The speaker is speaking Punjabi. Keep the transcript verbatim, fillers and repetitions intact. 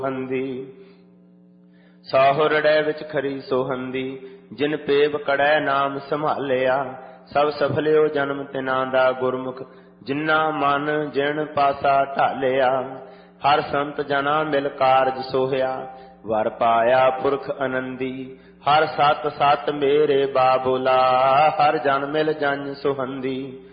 ਹੰਦੀ ਸਾਹੁਰੜੈ ਵਿੱਚ ਖਰੀ ਸੋਹੰਦੀ, ਜਿਨ ਪੇਵ ਕੜੈ ਨਾਮ ਸੰਭਾਲਿਆ। ਸਭ ਸਫਲਿਓ ਜਨਮ ਤਿਨਾਂ ਦਾ ਗੁਰਮੁਖ, ਜਿਨਾ ਮਨ ਜਿਣ ਪਾਸਾ ਢਾਲਿਆ। ਹਰ ਸੰਤ ਜਨਾ ਮਿਲ ਕਾਰਜ ਸੋਹਿਆ, ਵਰ ਪਾਇਆ ਪੁਰਖ ਆਨੰਦੀ। ਹਰ ਸਤ ਸਤ ਮੇਰੇ ਬਾਬੁਲਾ, ਹਰ ਜਨ ਮਿਲ ਜਨ ਸੁਹੰਦੀ।